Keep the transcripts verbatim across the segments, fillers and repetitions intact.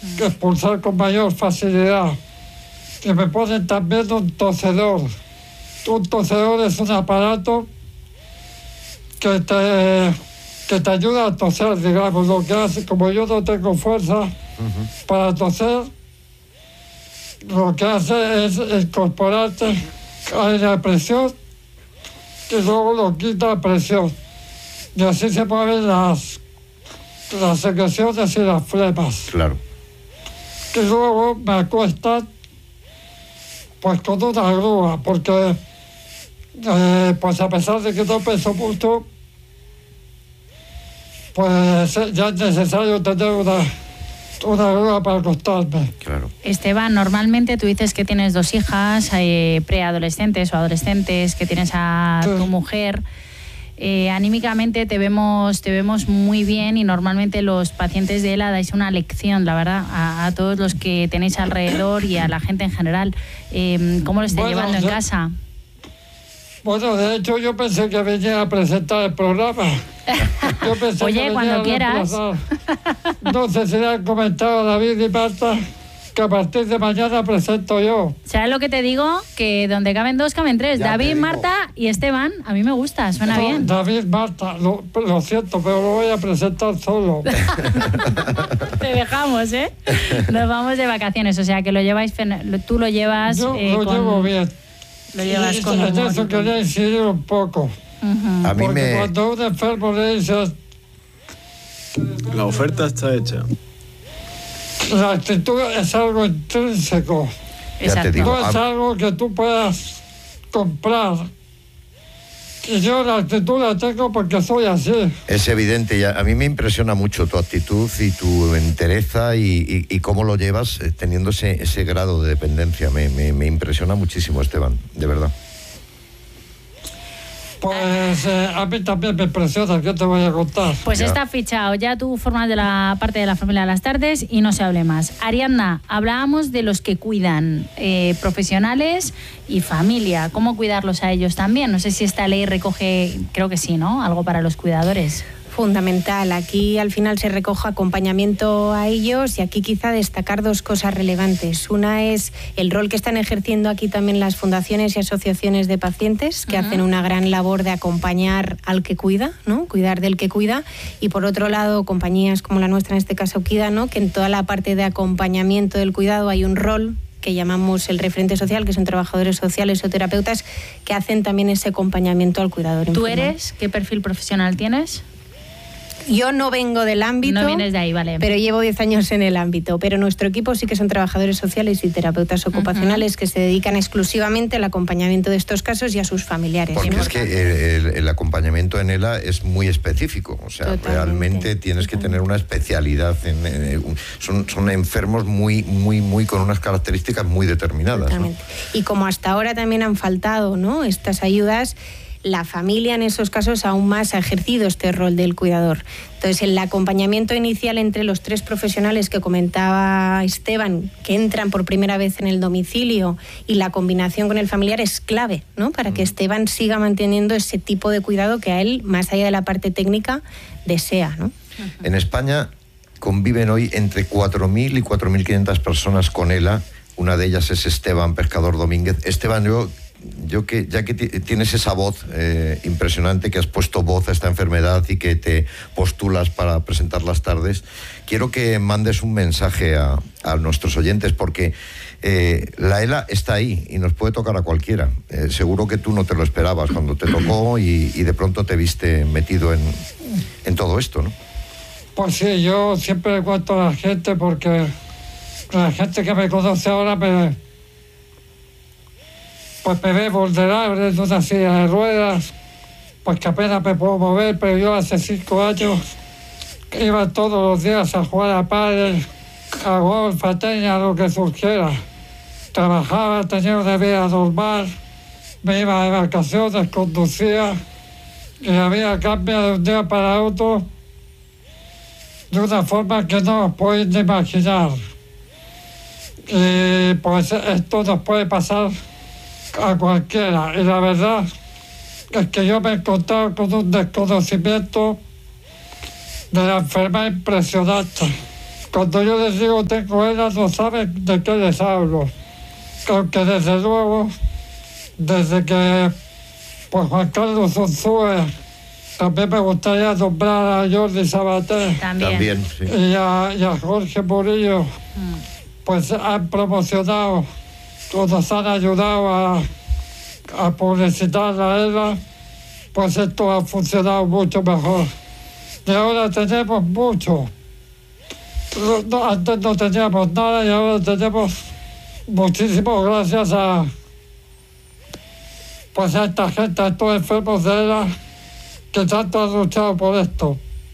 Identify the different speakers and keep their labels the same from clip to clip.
Speaker 1: expulsar con mayor facilidad. Y me ponen también un tosedor. Un tosedor es un aparato que te, que te ayuda a toser, digamos, lo que hace, como yo no tengo fuerza uh-huh. para toser, lo que hace es incorporarte aire a presión y luego lo quita a presión. Y así se mueven las, las secreciones y las flemas.
Speaker 2: Claro.
Speaker 1: Y luego me acuestan pues con una grúa, porque eh, pues a pesar de que no peso mucho, pues ya es necesario tener una, una grúa para acostarme.
Speaker 2: Claro.
Speaker 3: Esteban, normalmente tú dices que tienes dos hijas eh, preadolescentes o adolescentes, que tienes a sí. tu mujer. Eh, anímicamente te vemos te vemos muy bien y normalmente los pacientes de ELA dais una lección, la verdad, a, a todos los que tenéis alrededor y a la gente en general. Eh, ¿Cómo lo estáis bueno, llevando en yo, casa?
Speaker 1: Bueno, de hecho yo pensé que venía a presentar el programa. Yo pensé
Speaker 3: Oye,
Speaker 1: que
Speaker 3: cuando quieras.
Speaker 1: No sé si le han comentado a David y Marta que a partir de mañana presento yo.
Speaker 3: ¿Sabes lo que te digo? Que donde caben dos, caben tres. Ya David, Marta y Esteban. A mí me gusta, suena
Speaker 1: no,
Speaker 3: bien.
Speaker 1: David, Marta, lo, lo siento, pero lo voy a presentar solo.
Speaker 3: Te dejamos, ¿eh? Nos vamos de vacaciones, o sea que lo lleváis, tú lo llevas...
Speaker 1: Yo
Speaker 3: eh,
Speaker 1: lo
Speaker 3: con...
Speaker 1: llevo bien.
Speaker 3: Lo llevas
Speaker 1: y,
Speaker 3: con
Speaker 1: en eso quería incidir un poco.
Speaker 3: Uh-huh.
Speaker 2: A mí
Speaker 1: Porque
Speaker 2: me...
Speaker 1: cuando un enfermo le dices...
Speaker 4: La oferta está hecha.
Speaker 1: La actitud es algo intrínseco.
Speaker 2: Ya te digo,
Speaker 1: no es algo que tú puedas comprar. Y yo la actitud la tengo porque soy así.
Speaker 2: Es evidente, y a mí me impresiona mucho tu actitud y tu entereza y, y, y cómo lo llevas eh, teniendo ese, ese grado de dependencia. Me, me, me impresiona muchísimo, Esteban, de verdad.
Speaker 1: Pues eh, a mí también me impresiona, ¿qué te voy a contar?
Speaker 3: Pues
Speaker 2: ya.
Speaker 3: Está fichado, ya tú formas de la parte de la familia de las tardes y no se hable más. Ariadna, hablábamos de los que cuidan, eh, profesionales y familia, ¿cómo cuidarlos a ellos también? No sé si esta ley recoge, creo que sí, ¿no? Algo para los cuidadores.
Speaker 5: Fundamental. Aquí al final se recoge acompañamiento a ellos y aquí quizá destacar dos cosas relevantes. Una es el rol que están ejerciendo aquí también las fundaciones y asociaciones de pacientes que uh-huh. hacen una gran labor de acompañar al que cuida, ¿no? Cuidar del que cuida. Y por otro lado, compañías como la nuestra, en este caso Kida, ¿no? Que en toda la parte de acompañamiento del cuidado hay un rol que llamamos el referente social, que son trabajadores sociales o terapeutas que hacen también ese acompañamiento al cuidador.
Speaker 3: ¿Tú
Speaker 5: informal.
Speaker 3: eres? ¿Qué perfil profesional tienes?
Speaker 5: Yo no vengo del ámbito,
Speaker 3: no vienes de ahí, vale.
Speaker 5: pero llevo diez años en el ámbito. Pero nuestro equipo sí que son trabajadores sociales y terapeutas ocupacionales uh-huh. que se dedican exclusivamente al acompañamiento de estos casos y a sus familiares.
Speaker 2: Porque
Speaker 5: ¿no?
Speaker 2: es que el, el acompañamiento en ELA es muy específico. O sea, totalmente, realmente tienes totalmente. que tener una especialidad. En, en, son, son enfermos muy, muy, muy con unas características muy determinadas. ¿no?
Speaker 5: Y como hasta ahora también han faltado, ¿no? estas ayudas, la familia en esos casos aún más ha ejercido este rol del cuidador. Entonces, el acompañamiento inicial entre los tres profesionales que comentaba Esteban, que entran por primera vez en el domicilio, y la combinación con el familiar es clave, ¿no? Para que Esteban siga manteniendo ese tipo de cuidado que a él, más allá de la parte técnica, desea, ¿no?
Speaker 2: En España conviven hoy entre cuatro mil y cuatro mil quinientas personas con ELA. Una de ellas es Esteban Pescador Domínguez. Esteban, yo... Yo que ya que t- tienes esa voz eh, impresionante, que has puesto voz a esta enfermedad y que te postulas para presentar las tardes, quiero que mandes un mensaje a, a nuestros oyentes, porque eh, la ELA está ahí y nos puede tocar a cualquiera. Eh, seguro que tú no te lo esperabas cuando te tocó y, y de pronto te viste metido en, en todo esto, ¿no?
Speaker 1: Pues sí, yo siempre le cuento a la gente, porque la gente que me conoce ahora me... pues me ve vulnerable en una silla de ruedas, pues que apenas me puedo mover, pero yo hace cinco años iba todos los días a jugar a pádel, a golf, a tenis, a lo que surgiera. Trabajaba, tenía una vida normal, me iba de vacaciones, conducía, y había cambio de un día para otro de una forma que no os podéis ni imaginar. Y pues esto nos puede pasar a cualquiera, y la verdad es que yo me he encontrado con un desconocimiento de la enfermedad impresionante. cuando yo les digo tengo ELA, no saben de qué les hablo. Aunque desde luego, desde que pues Juan Carlos Unzúe, también me gustaría nombrar a Jordi Sabater.
Speaker 3: También.
Speaker 2: También, sí.
Speaker 1: Y a, y a Jorge Murillo, mm. pues han promocionado o nos han ayudado a, a publicitar la ELA, pues esto ha funcionado mucho mejor. Y ahora tenemos mucho. No, antes no teníamos nada y ahora tenemos muchísimo gracias a, pues a esta gente, a estos enfermos de ELA que tanto han luchado por esto.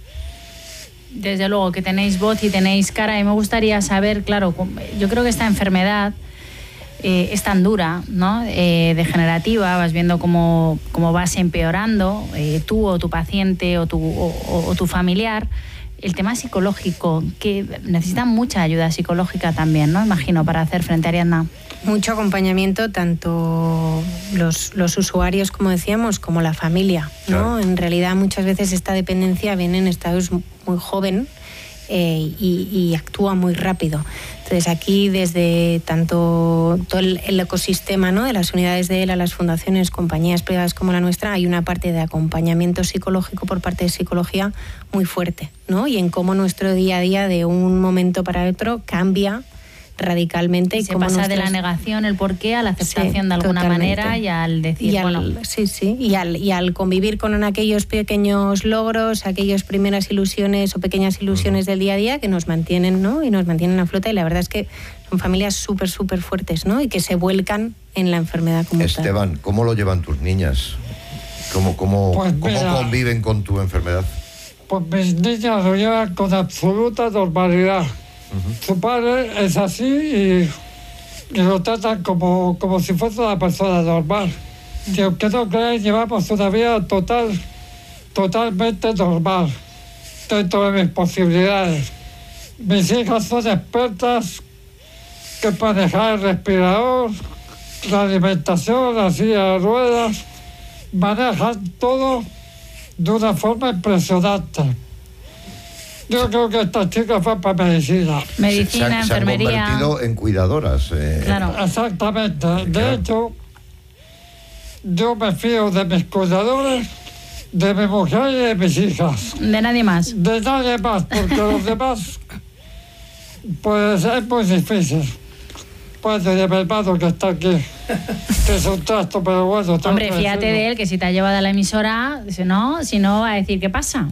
Speaker 3: Desde luego que tenéis voz y tenéis cara, y me gustaría saber, claro, yo creo que esta enfermedad eh, es tan dura, ¿no? Eh, degenerativa, vas viendo cómo, cómo vas empeorando, eh, tú o tu paciente o tu, o, o tu familiar. El tema psicológico, que necesitan mucha ayuda psicológica también, ¿no? Imagino, para hacer frente a Ariadna.
Speaker 5: Mucho acompañamiento, tanto los, los usuarios, como decíamos, como la familia, ¿no? Claro. En realidad, muchas veces esta dependencia viene en estados muy joven eh, y, y actúa muy rápido. Entonces, aquí, desde tanto todo el, el ecosistema, ¿no? De las unidades de ELA, las fundaciones, compañías privadas como la nuestra, hay una parte de acompañamiento psicológico por parte de psicología muy fuerte, ¿no? Y en cómo nuestro día a día, de un momento para otro, cambia radicalmente.
Speaker 3: Y, y se pasa nuestros... de la negación, el porqué, a la aceptación sí, de alguna totalmente. manera, y al decir,
Speaker 5: y al,
Speaker 3: bueno...
Speaker 5: Sí, sí, y al, y al convivir con aquellos pequeños logros, aquellas primeras ilusiones o pequeñas ilusiones uh-huh. del día a día que nos mantienen, ¿no? Y nos mantienen a flota, y la verdad es que son familias súper, súper fuertes, ¿no? Y que se vuelcan en la enfermedad como
Speaker 2: Esteban,
Speaker 5: tal.
Speaker 2: ¿cómo lo llevan tus niñas? ¿Cómo, cómo, pues ¿cómo conviven con tu enfermedad?
Speaker 1: Pues mis niñas lo llevan con absoluta normalidad. Uh-huh. Su padre es así y, y lo tratan como, como si fuese una persona normal. Y aunque no creáis, llevamos una vida total, totalmente normal, dentro de mis posibilidades. Mis hijas son expertas que manejan el respirador, la alimentación, la silla de ruedas, manejan todo de una forma impresionante. Yo creo que estas chicas van para medicina.
Speaker 3: Medicina,
Speaker 2: se, se
Speaker 3: enfermería.
Speaker 2: Se han convertido en cuidadoras. Eh.
Speaker 3: Claro.
Speaker 1: Exactamente. De hecho, yo me fío de mis cuidadores, de mi mujer y de mis hijas.
Speaker 3: De nadie más.
Speaker 1: De nadie más, porque los demás, pues es muy difícil. Pues de mi hermano que está aquí, que es un trasto, pero bueno.
Speaker 3: Hombre, fíjate de él, que si te ha llevado a la emisora, si no, si no va a decir, ¿qué pasa?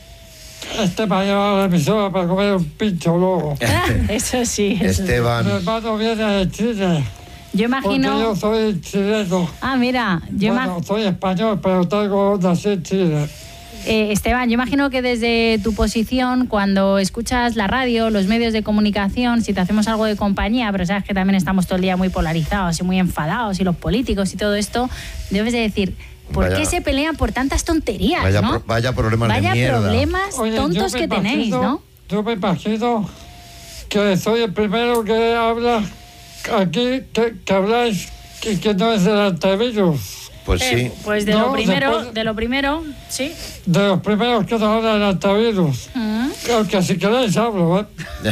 Speaker 1: Este me ha llevado a la emisora para comer un pincho luego.
Speaker 3: Ah, eso sí. Eso
Speaker 2: Esteban.
Speaker 1: Mi hermano viene de Chile.
Speaker 3: Yo imagino...
Speaker 1: Porque yo soy chileno.
Speaker 3: Ah, mira. Yo
Speaker 1: bueno,
Speaker 3: ima...
Speaker 1: soy español, pero tengo nací en Chile.
Speaker 3: Eh, Esteban, yo imagino que desde tu posición, cuando escuchas la radio, los medios de comunicación, si te hacemos algo de compañía, pero sabes que también estamos todo el día muy polarizados y muy enfadados, y los políticos y todo esto, debes de decir... ¿Por vaya, qué se pelean por tantas tonterías,
Speaker 2: vaya,
Speaker 3: no?
Speaker 2: Pro, vaya problemas
Speaker 3: vaya
Speaker 2: de mierda.
Speaker 3: problemas
Speaker 1: Oye,
Speaker 3: tontos que
Speaker 1: imagino,
Speaker 3: tenéis, ¿no?
Speaker 1: Yo me imagino que soy el primero que habla aquí, que, que habláis, que, que no es del antivirus.
Speaker 2: Pues
Speaker 3: eh,
Speaker 2: sí.
Speaker 3: Pues de,
Speaker 1: no,
Speaker 3: lo primero,
Speaker 1: después,
Speaker 3: de lo primero, sí.
Speaker 1: De los primeros que nos habla del antivirus. Uh-huh. Aunque si queréis hablo, ¿eh?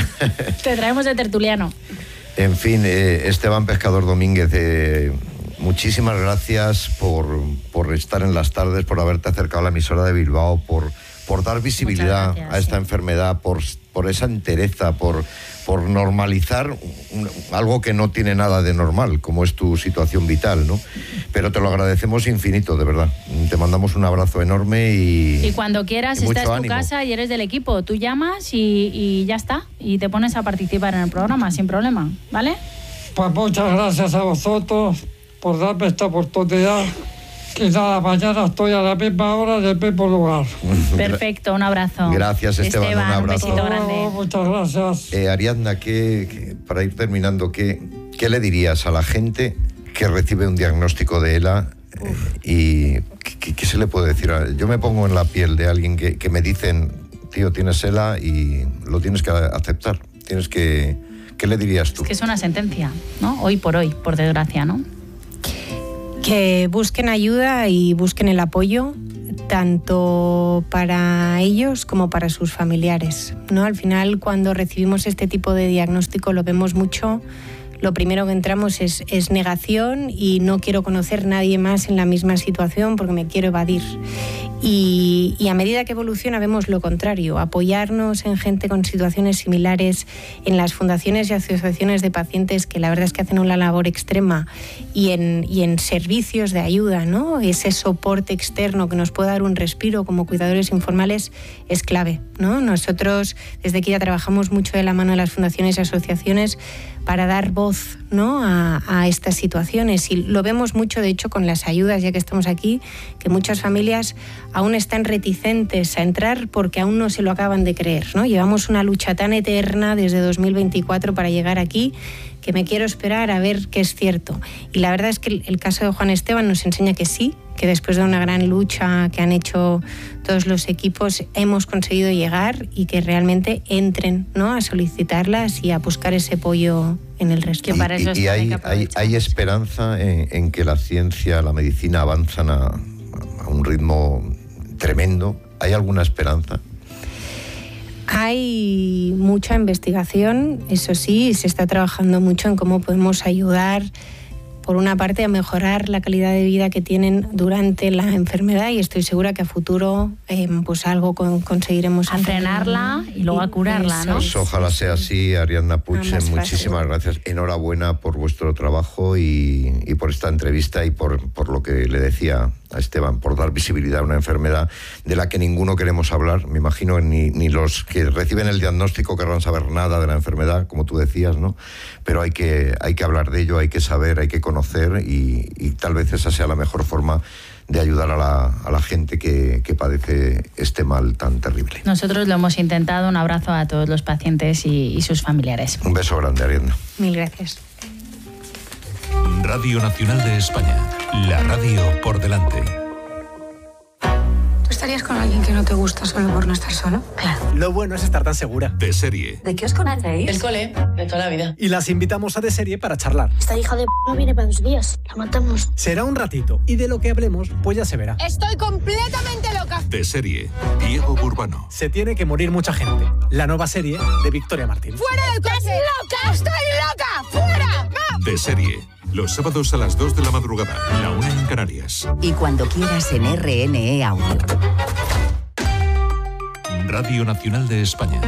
Speaker 3: Te traemos de tertuliano.
Speaker 2: En fin, eh, Esteban Pescador Domínguez, eh, muchísimas gracias por, por estar en las tardes, por haberte acercado a la emisora de Bilbao, por, por dar visibilidad gracias, a esta sí. enfermedad, por, por esa entereza, por, por normalizar un, algo que no tiene nada de normal, como es tu situación vital, ¿no? Pero te lo agradecemos infinito, de verdad. Te mandamos un abrazo enorme y...
Speaker 3: Y cuando quieras, esta es tu ánimo. Casa y eres del equipo. Tú llamas y, y ya está. Y te pones a participar en el programa sin problema, ¿vale?
Speaker 1: Pues muchas gracias a vosotros por darme esta oportunidad. Y nada, mañana estoy a la misma hora en el mismo lugar.
Speaker 3: Perfecto, un abrazo.
Speaker 2: Gracias, Esteban,
Speaker 3: Esteban
Speaker 2: un abrazo.
Speaker 3: Un besito grande.
Speaker 1: Oh, muchas gracias.
Speaker 2: Eh, Ariadna, ¿qué, qué, para ir terminando, ¿qué, ¿qué le dirías a la gente que recibe un diagnóstico de ELA eh, y ¿qué, qué se le puede decir? Yo me pongo en la piel de alguien que, que me dicen, tío, tienes ELA y lo tienes que aceptar. Tienes que... ¿Qué le dirías tú?
Speaker 3: Es que es una sentencia, ¿no? Hoy por hoy, por desgracia, ¿no?
Speaker 5: Que busquen ayuda y busquen el apoyo, tanto para ellos como para sus familiares, ¿no? Al final, cuando recibimos este tipo de diagnóstico, lo vemos mucho. Lo primero que entramos es, es negación y no quiero conocer a nadie más en la misma situación porque me quiero evadir. Y, y a medida que evoluciona vemos lo contrario, apoyarnos en gente con situaciones similares, en las fundaciones y asociaciones de pacientes que la verdad es que hacen una labor extrema y en, y en servicios de ayuda, ¿no? Ese soporte externo que nos puede dar un respiro como cuidadores informales es clave, ¿no? Nosotros desde aquí ya trabajamos mucho de la mano de las fundaciones y asociaciones para dar voz, ¿no? a, a estas situaciones, y lo vemos mucho de hecho con las ayudas, ya que estamos aquí, que muchas familias aún están reticentes a entrar porque aún no se lo acaban de creer, ¿no? Llevamos una lucha tan eterna desde dos mil veinticuatro para llegar aquí que me quiero esperar a ver qué es cierto. Y la verdad es que el, el caso de Juan Esteban nos enseña que sí, que después de una gran lucha que han hecho todos los equipos hemos conseguido llegar y que realmente entren, ¿no? a solicitarlas y a buscar ese apoyo en el resto.
Speaker 2: Y, para eso y, y hay, hay, hay esperanza en, en que la ciencia, la medicina avanzan a, a un ritmo tremendo. ¿Hay alguna esperanza?
Speaker 5: Hay mucha investigación, eso sí, se está trabajando mucho en cómo podemos ayudar, por una parte, a mejorar la calidad de vida que tienen durante la enfermedad, y estoy segura que a futuro eh, pues algo con, conseguiremos.
Speaker 3: A frenarla y luego a curarla, ¿no?
Speaker 2: Pues ojalá sea así, Ariadna Puig, muchísimas gracias. Enhorabuena por vuestro trabajo y, y por esta entrevista y por, por lo que le decía a Esteban, por dar visibilidad a una enfermedad de la que ninguno queremos hablar. Me imagino ni, ni los que reciben el diagnóstico querrán saber nada de la enfermedad, como tú decías, ¿no? Pero hay que, hay que hablar de ello, hay que saber, hay que conocer y, y tal vez esa sea la mejor forma de ayudar a la, a la gente que, que padece este mal tan terrible.
Speaker 3: Nosotros lo hemos intentado. Un abrazo a todos los pacientes y, y sus familiares.
Speaker 2: Un beso grande, Ariadna.
Speaker 5: Mil gracias.
Speaker 6: Radio Nacional de España, la radio por delante.
Speaker 7: ¿Tú estarías con alguien que no te gusta solo por no estar solo?
Speaker 8: Claro. Lo bueno es estar tan segura.
Speaker 6: De Serie.
Speaker 8: ¿De qué os conocéis?
Speaker 9: El cole, de toda la vida.
Speaker 8: Y las invitamos a De Serie para charlar.
Speaker 10: Esta hija de p*** no viene para dos días. La matamos.
Speaker 8: Será un ratito y de lo que hablemos, pues ya se verá.
Speaker 11: Estoy completamente loca.
Speaker 6: De Serie, Diego Burbano.
Speaker 8: Se tiene que morir mucha gente. La nueva serie de Victoria Martín.
Speaker 11: ¡Fuera del coche! ¡Estás loca! ¡Estoy loca! ¡Fuera! ¡Va!
Speaker 6: De Serie. Los sábados a las dos de la madrugada, la una en Canarias.
Speaker 12: Y cuando quieras en R N E Audio.
Speaker 6: Radio Nacional de España.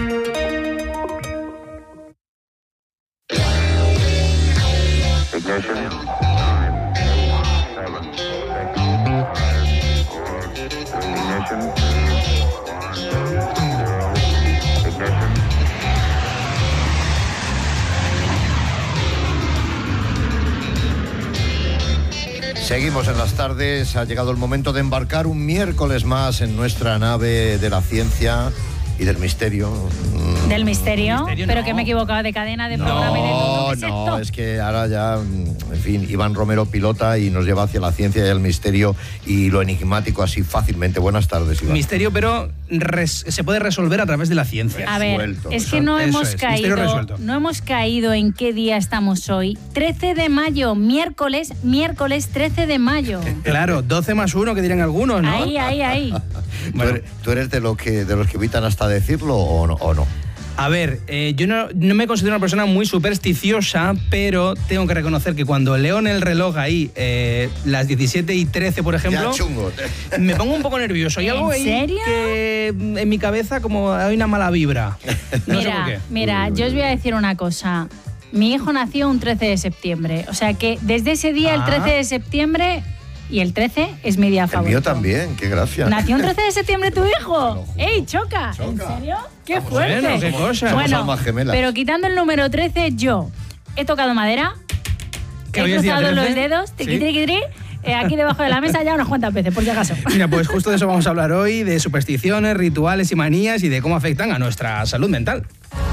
Speaker 2: Seguimos en las tardes, ha llegado el momento de embarcar un miércoles más en nuestra nave de la ciencia y del misterio.
Speaker 3: ¿Del misterio?
Speaker 2: misterio
Speaker 3: Pero
Speaker 2: no.
Speaker 3: que me he equivocado de cadena, de
Speaker 2: No,
Speaker 3: programa y de todo. ¿Qué es
Speaker 2: no,
Speaker 3: esto?
Speaker 2: es que ahora ya, en fin, Iván Romero pilota y nos lleva hacia la ciencia y el misterio y lo enigmático así fácilmente. Buenas tardes, Iván.
Speaker 13: Misterio, pero res, se puede resolver a través de la ciencia.
Speaker 3: A ver,
Speaker 2: Resuelto.
Speaker 3: es que no
Speaker 13: Eso
Speaker 3: hemos
Speaker 13: es, misterio
Speaker 3: caído,
Speaker 13: resuelto.
Speaker 3: no hemos caído en qué día estamos hoy. trece de mayo, miércoles, miércoles trece de mayo.
Speaker 13: Claro, doce más uno, que dirían algunos, ¿no?
Speaker 3: Ahí, ahí, ahí.
Speaker 2: ¿Tú, eres, tú eres de, lo que, de los que evitan hasta decirlo o no? O no?
Speaker 13: A ver, eh, yo no, no me considero una persona muy supersticiosa, pero tengo que reconocer que cuando leo en el reloj ahí eh, las diecisiete y trece, por ejemplo,
Speaker 2: Ya chungo.
Speaker 13: me pongo un poco nervioso. Hay
Speaker 3: ¿En
Speaker 13: algo ahí
Speaker 3: serio?
Speaker 13: que en mi cabeza como hay una mala vibra. No sé por
Speaker 3: Mira,
Speaker 13: qué.
Speaker 3: mira, yo os voy a decir una cosa. Mi hijo nació un trece de septiembre, o sea que desde ese día, el
Speaker 13: Ah.
Speaker 3: trece de septiembre, y el trece es mi día
Speaker 2: El
Speaker 3: favorito.
Speaker 2: mío también, qué gracia.
Speaker 3: ¿Nació un trece de septiembre tu hijo?
Speaker 2: juro.
Speaker 3: ¡Ey, choca! ¿En
Speaker 2: Choca.
Speaker 3: serio? ¡Qué
Speaker 2: Vamos,
Speaker 3: fuerte!
Speaker 13: bueno, qué cosa.
Speaker 2: Somos
Speaker 3: Bueno,
Speaker 2: almas gemelas.
Speaker 3: pero quitando el número trece, yo he tocado madera,
Speaker 13: ¿Que
Speaker 3: he
Speaker 13: hoy es día
Speaker 3: cruzado los
Speaker 13: trece?
Speaker 3: dedos, triqui,
Speaker 13: Sí.
Speaker 3: triqui, tri, eh, aquí debajo de la mesa ya unas cuantas veces, por si acaso.
Speaker 13: Mira, pues justo de eso vamos a hablar hoy, de supersticiones, rituales y manías y de cómo afectan a nuestra salud mental.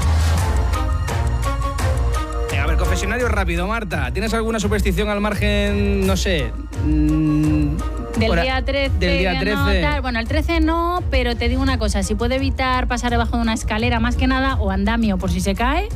Speaker 13: Venga, a ver, confesionario rápido, Marta. ¿Tienes alguna superstición al margen, no sé? mmm,
Speaker 3: Del
Speaker 13: por a-
Speaker 3: día trece.
Speaker 13: Del día
Speaker 3: no,
Speaker 13: trece.
Speaker 3: tal. Bueno, el trece no, pero te digo una cosa, si puedo evitar pasar debajo de una escalera más que nada, o andamio por si se cae,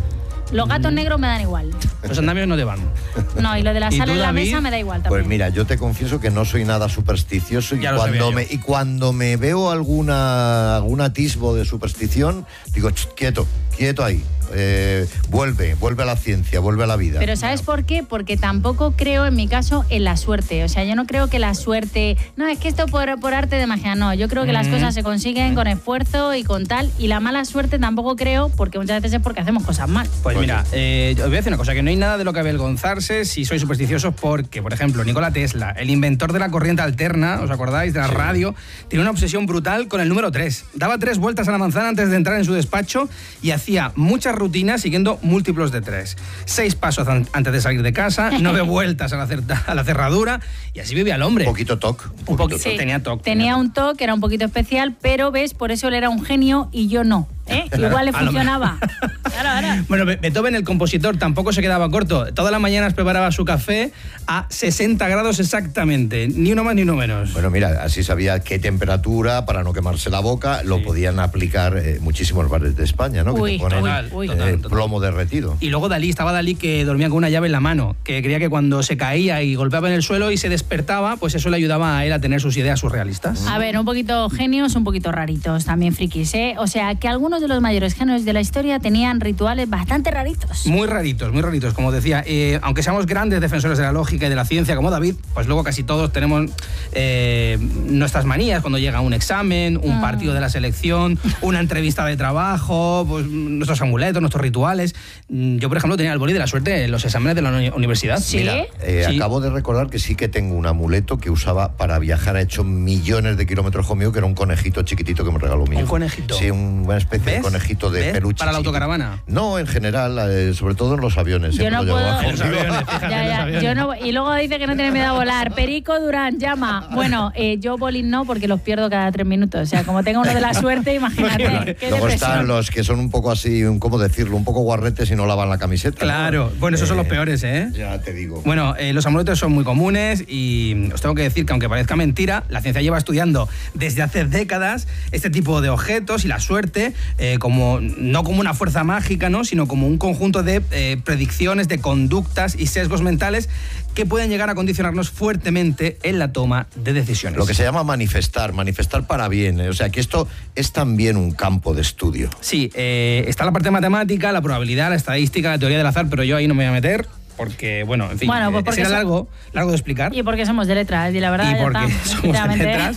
Speaker 3: Los gatos negros me dan igual.
Speaker 13: Los andamios no te van.
Speaker 3: No, y lo de la sal en la mesa me da igual también.
Speaker 2: Pues mira, yo te confieso que no soy nada supersticioso y cuando, me, y cuando me veo alguna algún atisbo de superstición, digo, quieto, quieto ahí. Eh, vuelve, vuelve a la ciencia, vuelve a la vida.
Speaker 3: Pero ¿sabes por qué? Porque tampoco creo, en mi caso, en la suerte. O sea, yo no creo que la suerte... No, es que esto por, por arte de magia, no. Yo creo que mm. las cosas se consiguen con esfuerzo y con tal. Y la mala suerte tampoco creo, porque muchas veces es porque hacemos cosas mal.
Speaker 13: Pues mira, eh, os voy a decir una cosa, que no hay nada de lo que avergonzarse si sois supersticiosos, porque, por ejemplo, Nikola Tesla, el inventor de la corriente alterna, ¿os acordáis? De la sí. radio, tiene una obsesión brutal con el número tres. Daba tres vueltas a la manzana antes de entrar en su despacho y hacía muchas rutinas siguiendo múltiplos de tres. Seis pasos antes de salir de casa, nueve vueltas a la, cer a la cerradura, y así vivía el hombre.
Speaker 2: Un poquito toc.
Speaker 13: Un poquito
Speaker 3: sí.
Speaker 13: Tenía toc.
Speaker 3: Tenía un toc, era un poquito especial, pero ves, por eso él era un genio y yo no. ¿Eh? Claro, igual le funcionaba. Claro, claro.
Speaker 13: Bueno, Beethoven, el compositor, tampoco se quedaba corto. Todas las mañanas preparaba su café a sesenta grados exactamente, ni uno más ni uno menos.
Speaker 2: Bueno, mira, así sabía qué temperatura para no quemarse la boca. Lo sí. podían aplicar eh, muchísimos bares de España, ¿no?
Speaker 3: Uy,
Speaker 2: que te ponen
Speaker 3: total,
Speaker 2: eh,
Speaker 3: uy,
Speaker 2: total, total. plomo derretido.
Speaker 13: Y luego Dalí, estaba Dalí que dormía con una llave en la mano, que creía que cuando se caía y golpeaba en el suelo y se despertaba, pues eso le ayudaba a él a tener sus ideas surrealistas.
Speaker 3: A ver, un poquito genios, un poquito raritos, también frikis, ¿eh? O sea, que algunos de los mayores genios de la historia tenían rituales bastante raritos.
Speaker 13: Muy raritos, muy raritos, como decía. Eh, aunque seamos grandes defensores de la lógica y de la ciencia, como David, pues luego casi todos tenemos eh, nuestras manías cuando llega un examen, un mm. partido de la selección, una entrevista de trabajo, pues nuestros amuletos, nuestros rituales. Yo, por ejemplo, tenía el boli de la suerte en los exámenes de la universidad.
Speaker 3: ¿Sí?
Speaker 2: Mira, eh, sí. acabo de recordar que sí que tengo un amuleto que usaba para viajar. Ha hecho millones de kilómetros conmigo, que era un conejito chiquitito que me regaló mi hijo.
Speaker 13: ¿Un conejito?
Speaker 2: Sí, una especie
Speaker 13: ¿Ves?
Speaker 2: de conejito de
Speaker 13: ¿Ves?
Speaker 2: peluche.
Speaker 13: ¿Para la autocaravana?
Speaker 2: No, en general, eh, sobre todo en los aviones.
Speaker 3: Yo no puedo...
Speaker 13: En los aviones, fíjate,
Speaker 3: ya, ya,
Speaker 13: en los aviones.
Speaker 3: Yo no... Y luego dice que no tiene miedo a volar. Perico Durán, llama. Bueno, eh, yo bolín no, porque los pierdo cada tres minutos. O sea, como tengo uno de la suerte, imagínate. Qué
Speaker 2: Luego
Speaker 3: depresión.
Speaker 2: están los que son un poco así, ¿cómo decirlo? Un poco guarretes y no lavan la camiseta.
Speaker 13: Claro.
Speaker 2: ¿No?
Speaker 13: Bueno, esos
Speaker 2: eh,
Speaker 13: son los peores, ¿eh?
Speaker 2: Ya te digo.
Speaker 13: Bueno, eh, los amuletos son muy comunes y os tengo que decir que, aunque parezca mentira, la ciencia lleva estudiando desde hace décadas este tipo de objetos y la suerte eh, como no como una fuerza mágica, ¿no? Sino como un conjunto de eh, predicciones, de conductas y sesgos mentales que pueden llegar a condicionarnos fuertemente en la toma de decisiones.
Speaker 2: Lo que se llama manifestar, manifestar para bien. ¿eh? O sea, que esto es también un campo de estudio.
Speaker 13: Sí, eh, está la parte matemática, la probabilidad, la estadística, la teoría del azar, pero yo ahí no me voy a meter. Porque, bueno, en fin,
Speaker 3: bueno, pues
Speaker 13: será largo, largo de explicar.
Speaker 3: Y porque somos de letras, y la verdad.
Speaker 13: Y porque
Speaker 3: está,
Speaker 13: somos de letras.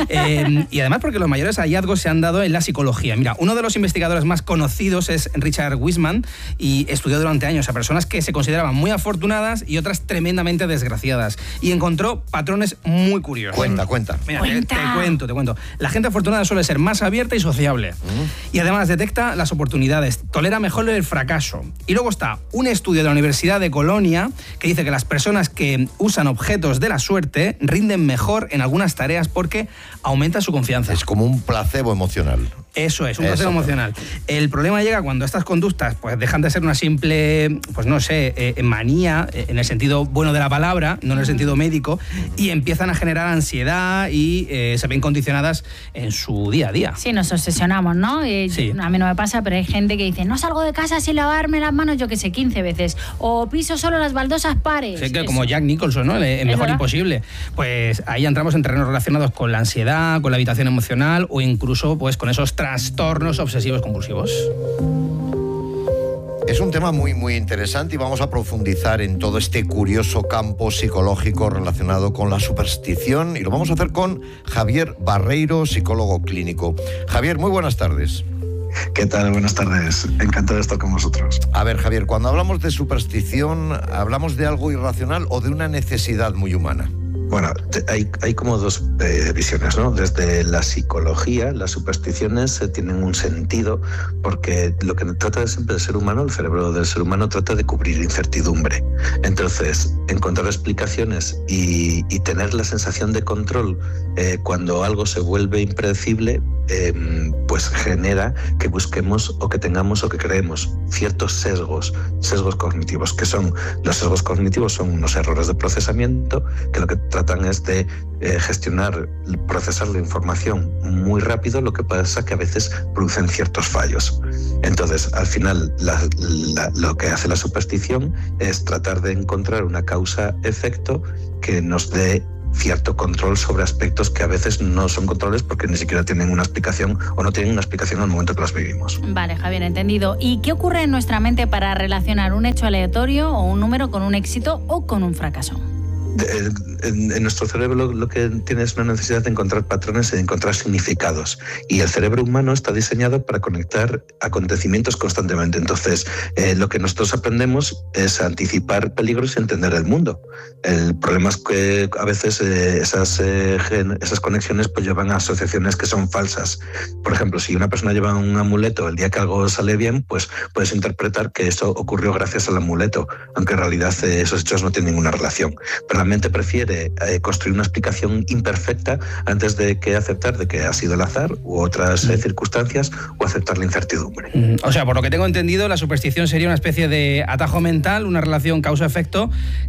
Speaker 13: Eh, y además porque los mayores hallazgos se han dado en la psicología. Mira, uno de los investigadores más conocidos es Richard Wiseman, y estudió durante años a personas que se consideraban muy afortunadas y otras tremendamente desgraciadas. Y encontró patrones muy curiosos.
Speaker 2: Cuenta, cuenta.
Speaker 13: Mira,
Speaker 3: cuenta.
Speaker 13: Te, te cuento, te cuento. La gente afortunada suele ser más abierta y sociable. Mm. Y además detecta las oportunidades, tolera mejor el fracaso. Y luego está un estudio de la Universidad de Colonia que dice que las personas que usan objetos de la suerte rinden mejor en algunas tareas porque aumenta su confianza.
Speaker 2: Es como un placebo emocional.
Speaker 13: Eso es, un placebo emocional. El problema llega cuando estas conductas pues dejan de ser una simple, pues no sé, eh, manía, eh, en el sentido bueno de la palabra, no en el sentido médico, y empiezan a generar ansiedad y eh, se ven condicionadas en su día a día.
Speaker 3: Sí, nos obsesionamos, ¿no? Eh,
Speaker 13: sí.
Speaker 3: A mí no me pasa, pero hay gente que dice, no salgo de casa sin lavarme las manos, yo que sé, quince veces, o piso solo las baldosas pares.
Speaker 13: Sí, que como Jack Nicholson, ¿no? El mejor imposible. Pues ahí entramos en terrenos relacionados con la ansiedad, con la habitación emocional o incluso pues con esos trastornos obsesivos compulsivos.
Speaker 2: Es un tema muy, muy interesante y vamos a profundizar en todo este curioso campo psicológico relacionado con la superstición, y lo vamos a hacer con Javier Barreiro, psicólogo clínico. Javier, muy buenas tardes.
Speaker 9: ¿Qué tal? Buenas tardes. Encantado de estar con vosotros.
Speaker 2: A ver, Javier, cuando hablamos de superstición, ¿hablamos de algo irracional o de una necesidad muy humana?
Speaker 9: Bueno, hay, hay como dos eh, visiones, ¿no? Desde la psicología, las supersticiones eh, tienen un sentido porque lo que trata siempre del ser humano, el cerebro del ser humano trata de cubrir incertidumbre. Entonces, encontrar explicaciones y, y tener la sensación de control eh, cuando algo se vuelve impredecible, eh, pues genera que busquemos o que tengamos o que creemos ciertos sesgos, sesgos cognitivos, que son, los sesgos cognitivos son unos errores de procesamiento que lo que tratan tratan es de eh, gestionar, procesar la información muy rápido, lo que pasa es que a veces producen ciertos fallos. Entonces, al final, la, la, lo que hace la superstición es tratar de encontrar una causa-efecto que nos dé cierto control sobre aspectos que a veces no son controles porque ni siquiera tienen una explicación o no tienen una explicación en el momento que los vivimos.
Speaker 3: Vale, Javier, entendido. ¿Y qué ocurre en nuestra mente para relacionar un hecho aleatorio o un número con un éxito o con un fracaso?
Speaker 9: En, en nuestro cerebro lo, lo que tiene es una necesidad de encontrar patrones y de encontrar significados. Y el cerebro humano está diseñado para conectar acontecimientos constantemente. Entonces, eh, lo que nosotros aprendemos es anticipar peligros y entender el mundo. El problema es que a veces eh, esas, eh, gen, esas conexiones pues llevan a asociaciones que son falsas. Por ejemplo, si una persona lleva un amuleto el día que algo sale bien, pues puedes interpretar que eso ocurrió gracias al amuleto, aunque en realidad eh, esos hechos no tienen ninguna relación. Pero la mente prefiere eh, construir una explicación imperfecta antes de que aceptar de que ha sido el azar u otras eh, circunstancias o aceptar la incertidumbre.
Speaker 13: Mm, o sea, por lo que tengo entendido, la superstición sería una especie de atajo mental, una relación causa-efecto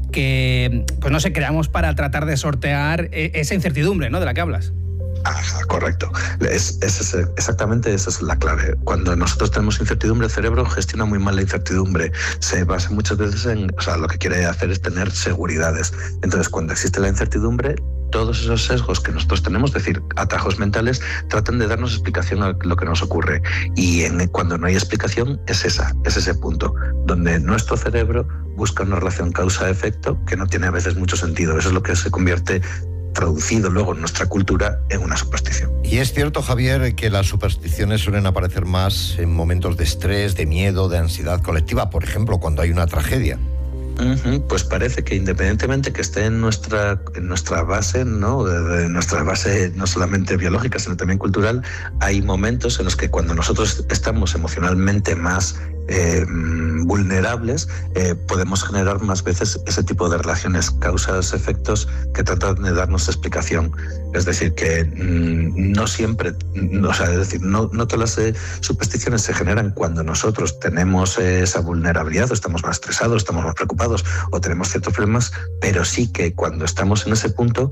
Speaker 13: que, pues no sé, creamos para tratar de sortear esa incertidumbre, ¿no?, de la que hablas.
Speaker 9: Ah, correcto. Es, es, es, exactamente esa es la clave. Cuando nosotros tenemos incertidumbre, el cerebro gestiona muy mal la incertidumbre. Se basa muchas veces en... O sea, lo que quiere hacer es tener seguridades. Entonces, cuando existe la incertidumbre, todos esos sesgos que nosotros tenemos, es decir, atajos mentales, tratan de darnos explicación a lo que nos ocurre. Y en, cuando no hay explicación, es esa, es ese punto, donde nuestro cerebro busca una relación causa-efecto que no tiene a veces mucho sentido. Eso es lo que se convierte traducido luego en nuestra cultura en una superstición.
Speaker 2: Y es cierto, Javier, que las supersticiones suelen aparecer más en momentos de estrés, de miedo, de ansiedad colectiva, por ejemplo, cuando hay una tragedia.
Speaker 9: Uh-huh. Pues parece que independientemente que esté en nuestra, en nuestra base, ¿no?, de, de nuestra base no solamente biológica, sino también cultural, hay momentos en los que cuando nosotros estamos emocionalmente más Eh, vulnerables, eh, podemos generar más veces ese tipo de relaciones, causas, efectos que tratan de darnos explicación. Es decir, que mmm, no siempre, no, o sea, es decir, no, no todas las eh, supersticiones se generan cuando nosotros tenemos eh, esa vulnerabilidad, o estamos más estresados, estamos más preocupados o tenemos ciertos problemas, pero sí que cuando estamos en ese punto,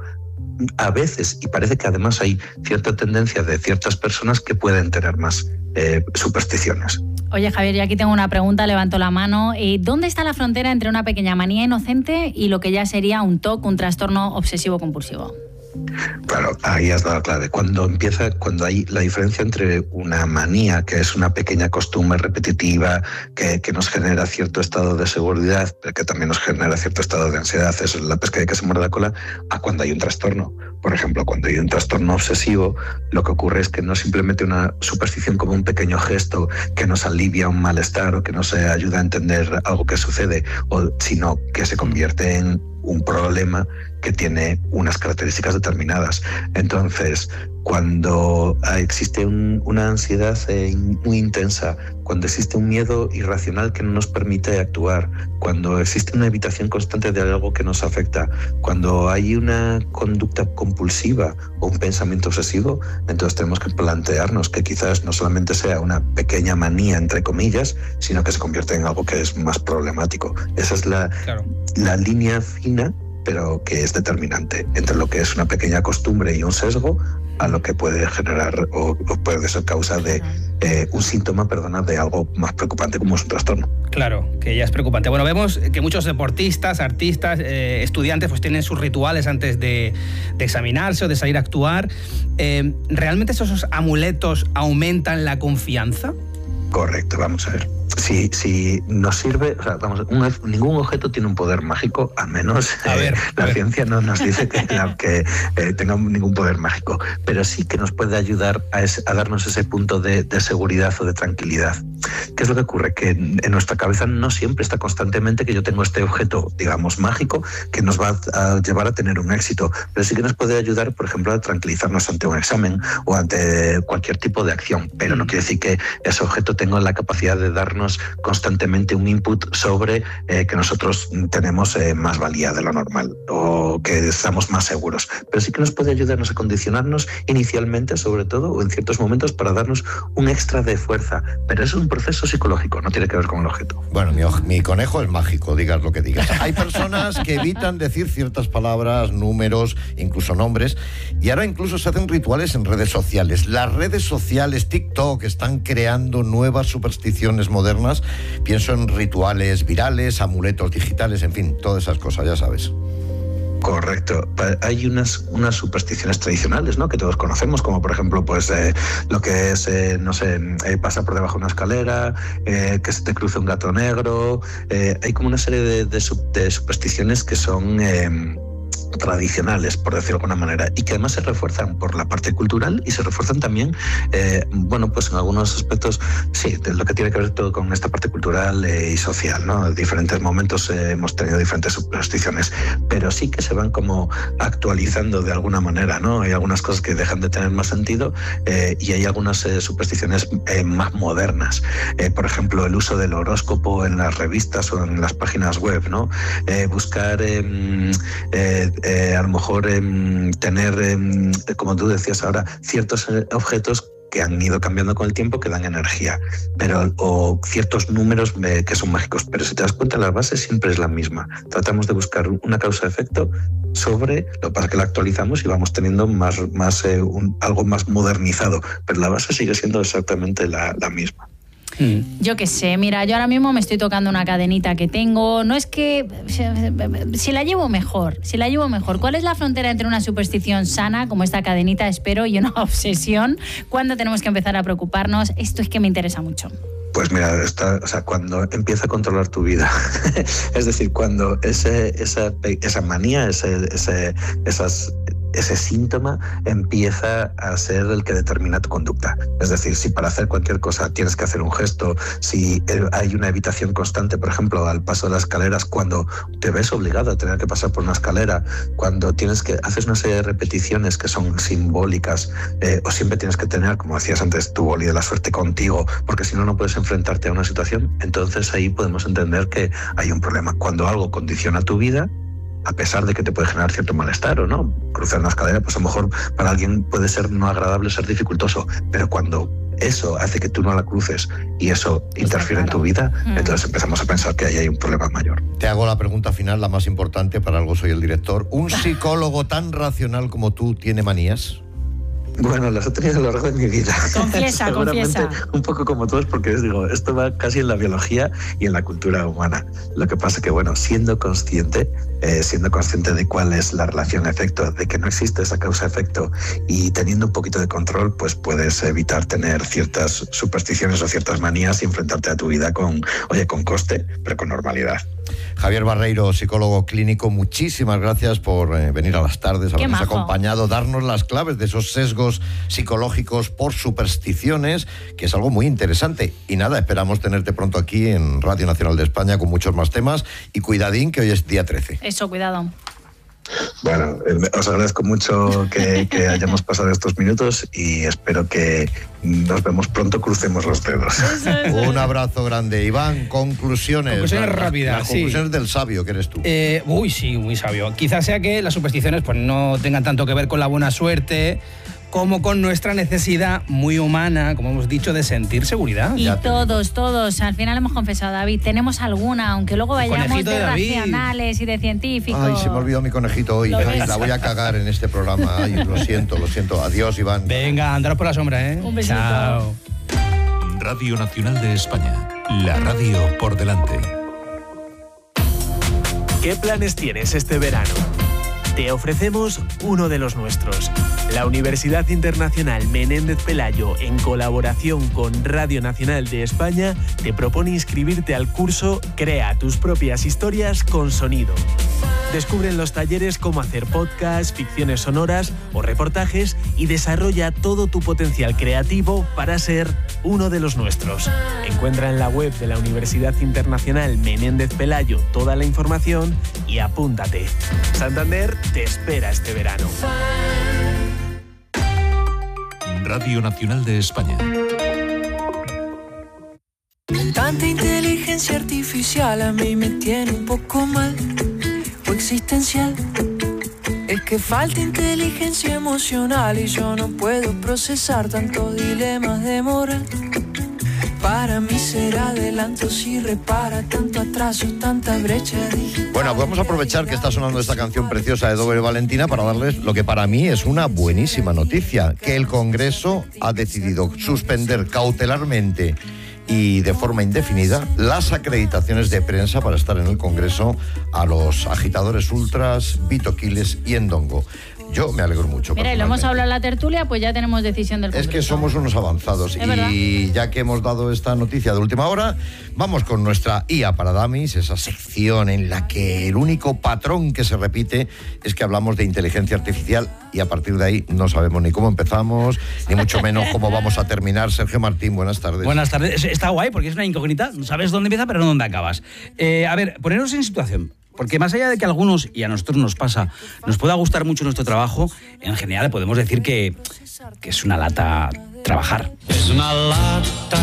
Speaker 9: a veces, y parece que además hay cierta tendencia de ciertas personas que pueden tener más eh, supersticiones.
Speaker 3: Oye, Javier, yo aquí tengo una pregunta, levanto la mano. ¿Dónde está la frontera entre una pequeña manía inocente y lo que ya sería un T O C, un trastorno obsesivo-compulsivo?
Speaker 9: Claro, ahí has dado la clave. Cuando empieza, cuando hay la diferencia entre una manía, que es una pequeña costumbre repetitiva, que, que nos genera cierto estado de seguridad, pero que también nos genera cierto estado de ansiedad, es la pescadilla que se muerde la cola, a cuando hay un trastorno. Por ejemplo, cuando hay un trastorno obsesivo, lo que ocurre es que no es simplemente una superstición como un pequeño gesto que nos alivia un malestar o que nos ayuda a entender algo que sucede, o, sino que se convierte en un problema que tiene unas características determinadas. Entonces, cuando existe un, una ansiedad eh, muy intensa, cuando existe un miedo irracional que no nos permite actuar, cuando existe una evitación constante de algo que nos afecta, cuando hay una conducta compulsiva o un pensamiento obsesivo, entonces tenemos que plantearnos que quizás no solamente sea una pequeña manía, entre comillas, sino que se convierte en algo que es más problemático. Esa es la, claro. la línea fina, pero que es determinante entre lo que es una pequeña costumbre y un sesgo a lo que puede generar o, o puede ser causa de eh, un síntoma, perdona, de algo más preocupante como es un trastorno.
Speaker 13: Claro, que ya es preocupante. Bueno, vemos que muchos deportistas, artistas, eh, estudiantes pues tienen sus rituales antes de, de examinarse o de salir a actuar. Eh, ¿Realmente esos amuletos aumentan la confianza?
Speaker 9: Correcto, vamos a ver. Si, si nos sirve, o sea, vamos, un, ningún objeto tiene un poder mágico, a menos a ver, eh, la ver. ciencia no nos dice que, que eh, tenga ningún poder mágico, pero sí que nos puede ayudar a, ese, a darnos ese punto de, de seguridad o de tranquilidad. ¿Qué es lo que ocurre? Que en, en nuestra cabeza no siempre está constantemente que yo tengo este objeto, digamos, mágico, que nos va a llevar a tener un éxito, pero sí que nos puede ayudar, por ejemplo, a tranquilizarnos ante un examen o ante cualquier tipo de acción, pero no quiere decir que ese objeto tenga la capacidad de darnos darnos constantemente un input sobre eh, que nosotros tenemos eh, más valía de lo normal o que estamos más seguros. Pero sí que nos puede ayudarnos a condicionarnos inicialmente, sobre todo, o en ciertos momentos, para darnos un extra de fuerza. Pero eso es un proceso psicológico, no tiene que ver con el objeto.
Speaker 2: Bueno, mi, mi conejo es mágico, digas lo que digas. Hay personas que evitan decir ciertas palabras, números, incluso nombres, y ahora incluso se hacen rituales en redes sociales. Las redes sociales, TikTok, están creando nuevas supersticiones modernas. Pienso en rituales virales, amuletos digitales, en fin, todas esas cosas, ya sabes.
Speaker 9: Correcto. Hay unas, unas supersticiones tradicionales, ¿no?, que todos conocemos, como por ejemplo, pues eh, lo que es, eh, no sé, eh, pasar por debajo de una escalera, eh, que se te cruce un gato negro. Eh, hay como una serie de, de, de supersticiones que son eh, tradicionales, por decirlo de alguna manera, y que además se refuerzan por la parte cultural y se refuerzan también, eh, bueno, pues en algunos aspectos, sí, de lo que tiene que ver todo con esta parte cultural eh, y social, ¿no? En diferentes momentos eh, hemos tenido diferentes supersticiones, pero sí que se van como actualizando de alguna manera, ¿no? Hay algunas cosas que dejan de tener más sentido eh, y hay algunas eh, supersticiones eh, más modernas. Eh, por ejemplo, el uso del horóscopo en las revistas o en las páginas web, ¿no? Eh, buscar eh, eh, Eh, a lo mejor eh, tener, eh, como tú decías ahora, ciertos eh, objetos que han ido cambiando con el tiempo, que dan energía, pero o ciertos números eh, que son mágicos. Pero si te das cuenta, la base siempre es la misma. Tratamos de buscar una causa-efecto sobre, lo que pasa es que la actualizamos y vamos teniendo más, más eh, un, algo más modernizado, pero la base sigue siendo exactamente la, la misma.
Speaker 3: Yo qué sé, mira, yo ahora mismo me estoy tocando una cadenita que tengo, no es que, si la llevo mejor, si la llevo mejor, ¿cuál es la frontera entre una superstición sana, como esta cadenita, espero, y una obsesión? ¿Cuándo tenemos que empezar a preocuparnos? Esto es que me interesa mucho.
Speaker 9: Pues mira, está, o sea, cuando empieza a controlar tu vida, es decir, cuando ese, esa, esa manía, ese, ese, esas... ese síntoma empieza a ser el que determina tu conducta. Es decir, si para hacer cualquier cosa tienes que hacer un gesto, si hay una evitación constante, por ejemplo, al paso de las escaleras, cuando te ves obligado a tener que pasar por una escalera, cuando tienes que haces una serie de repeticiones que son simbólicas, eh, o siempre tienes que tener, como decías antes, tu boli de la suerte contigo, porque si no, no puedes enfrentarte a una situación, entonces ahí podemos entender que hay un problema. Cuando algo condiciona tu vida, a pesar de que te puede generar cierto malestar o no, cruzar una escalera, pues a lo mejor para alguien puede ser no agradable, ser dificultoso, pero cuando eso hace que tú no la cruces y eso interfiere en tu vida, mm. entonces empezamos a pensar que ahí hay un problema mayor.
Speaker 2: Te hago la pregunta final, la más importante, para algo soy el director. ¿Un psicólogo tan racional como tú tiene manías?
Speaker 9: Bueno, las he tenido a lo largo de mi vida.
Speaker 3: Confiesa,
Speaker 9: Seguramente
Speaker 3: confiesa.
Speaker 9: Un poco como todos, porque os digo, esto va casi en la biología y en la cultura humana. Lo que pasa que, bueno, siendo consciente, eh, siendo consciente de cuál es la relación-efecto, de que no existe esa causa-efecto y teniendo un poquito de control, pues puedes evitar tener ciertas supersticiones o ciertas manías y enfrentarte a tu vida con, oye, con coste, pero con normalidad.
Speaker 2: Javier Barreiro, psicólogo clínico, muchísimas gracias por eh, venir a las tardes, habernos acompañado, darnos las claves de esos sesgos psicológicos por supersticiones, que es algo muy interesante. Y nada, esperamos tenerte pronto aquí en Radio Nacional de España con muchos más temas. Y cuidadín, que hoy es día trece.
Speaker 3: Eso, cuidado.
Speaker 9: Bueno, os agradezco mucho que, que hayamos pasado estos minutos y espero que nos vemos pronto, crucemos los dedos.
Speaker 2: Un abrazo grande. Iván, conclusiones.
Speaker 13: Conclusiones
Speaker 2: las,
Speaker 13: rápidas,
Speaker 2: las
Speaker 13: sí.
Speaker 2: conclusiones del sabio que eres tú.
Speaker 13: Eh, uy, sí, muy sabio. Quizás sea que las supersticiones pues no tengan tanto que ver con la buena suerte como con nuestra necesidad muy humana, como hemos dicho, de sentir seguridad.
Speaker 3: Y todos, todos, al final hemos confesado, David, tenemos alguna, aunque luego vayamos de, de racionales y de científicos.
Speaker 2: Ay, se me olvidó mi conejito hoy. Ay, la voy a cagar en este programa. Ay, lo siento, lo siento. Adiós, Iván.
Speaker 13: Venga, andaros por la sombra, ¿eh?
Speaker 3: Un besito.
Speaker 13: Chao.
Speaker 6: Radio Nacional de España. La radio por delante.
Speaker 14: ¿Qué planes tienes este verano? Te ofrecemos uno de los nuestros. La Universidad Internacional Menéndez Pelayo, en colaboración con Radio Nacional de España, te propone inscribirte al curso Crea tus propias historias con sonido. Descubre en los talleres cómo hacer podcasts, ficciones sonoras o reportajes y desarrolla todo tu potencial creativo para ser uno de los nuestros. Encuentra en la web de la Universidad Internacional Menéndez Pelayo toda la información y apúntate. Santander te espera este verano.
Speaker 6: Radio Nacional de España.
Speaker 15: Tanta inteligencia artificial a mí me tiene un poco mal o existencial. Es que falta inteligencia emocional y yo no puedo procesar tantos dilemas de moral. Para mí será adelanto si repara tanto atraso, tanta brecha digital.
Speaker 2: Bueno, vamos a aprovechar que está sonando esta canción preciosa de Doble Valentina para darles lo que para mí es una buenísima noticia, que el Congreso ha decidido suspender cautelarmente y de forma indefinida las acreditaciones de prensa para estar en el Congreso a los agitadores ultras, Vito Quiles y Endongo. Yo me alegro mucho.
Speaker 3: Mira, y lo hemos hablado en la tertulia, pues ya tenemos decisión del Congreso.
Speaker 2: Es que somos unos avanzados.
Speaker 3: Es
Speaker 2: y
Speaker 3: verdad.
Speaker 2: Ya que hemos dado esta noticia de última hora, vamos con nuestra I A para Dummies, esa sección en la que el único patrón que se repite es que hablamos de inteligencia artificial y a partir de ahí no sabemos ni cómo empezamos, ni mucho menos cómo vamos a terminar. Sergio Martín, buenas tardes.
Speaker 16: Buenas tardes. Está guay porque es una incógnita. No sabes dónde empieza, pero no dónde acabas. Eh, a ver, poneros en situación. Porque más allá de que a algunos, y a nosotros nos pasa, nos pueda gustar mucho nuestro trabajo, en general podemos decir que, que es una lata trabajar.
Speaker 17: Es una lata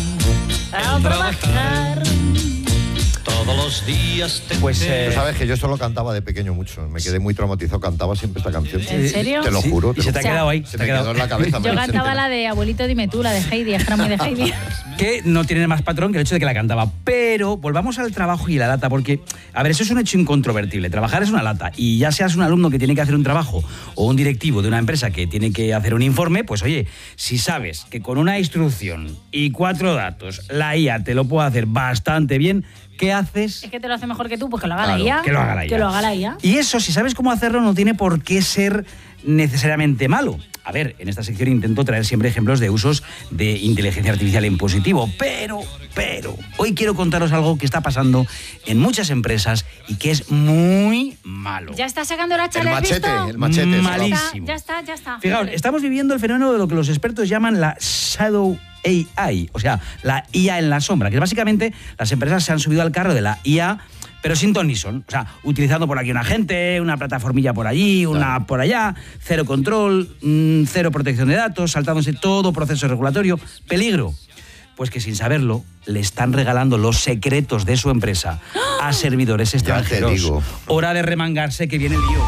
Speaker 3: a trabajar.
Speaker 17: Todos los días te
Speaker 2: Pues eh, sabes que yo esto lo cantaba de pequeño mucho. Me quedé muy traumatizado, cantaba siempre esta canción.
Speaker 3: ¿En serio?
Speaker 2: Te lo juro.
Speaker 16: Y se te ha quedado ahí.
Speaker 2: Se me quedó en la cabeza.
Speaker 3: Yo cantaba la de Abuelito dime tú, la de Heidi, es que era muy de Heidi.
Speaker 16: Que no tiene más patrón que el hecho de que la cantaba. Pero volvamos al trabajo y la lata, porque, a ver, eso es un hecho incontrovertible. Trabajar es una lata. Y ya seas un alumno que tiene que hacer un trabajo o un directivo de una empresa que tiene que hacer un informe, pues oye, si sabes que con una instrucción y cuatro datos la I A te lo puede hacer bastante bien, ¿qué haces?
Speaker 3: Es que te lo hace mejor que tú, pues que lo haga
Speaker 16: Claro,
Speaker 3: la I A.
Speaker 16: que lo haga la I A.
Speaker 3: Que lo haga la I A.
Speaker 16: Y eso, si sabes cómo hacerlo, no tiene por qué ser necesariamente malo. A ver, en esta sección intento traer siempre ejemplos de usos de inteligencia artificial en positivo, pero, pero, hoy quiero contaros algo que está pasando en muchas empresas y que es muy malo.
Speaker 3: Ya está sacando la
Speaker 2: El
Speaker 3: chale, ¿has
Speaker 2: machete,
Speaker 3: visto?
Speaker 2: el machete.
Speaker 16: Malísimo.
Speaker 3: Ya está, ya está.
Speaker 16: Fijaos, estamos viviendo el fenómeno de lo que los expertos llaman la shadow A I, o sea, la I A en la sombra, que es básicamente las empresas se han subido al carro de la I A, pero sin ton ni son. O sea, utilizando por aquí un agente, una plataformilla por allí, una
Speaker 2: Claro.
Speaker 16: por allá, cero control, mmm, cero protección de datos, saltándose todo proceso regulatorio. Peligro. Pues que sin saberlo, le están regalando los secretos de su empresa a servidores extranjeros.
Speaker 2: Ya te digo.
Speaker 16: Hora de remangarse que viene el lío.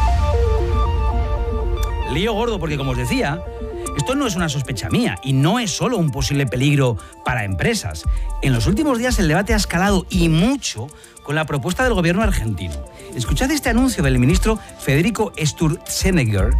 Speaker 16: Lío gordo, porque como os decía, esto no es una sospecha mía y no es solo un posible peligro para empresas. En los últimos días el debate ha escalado y mucho con la propuesta del gobierno argentino. Escuchad este anuncio del ministro Federico Sturzenegger.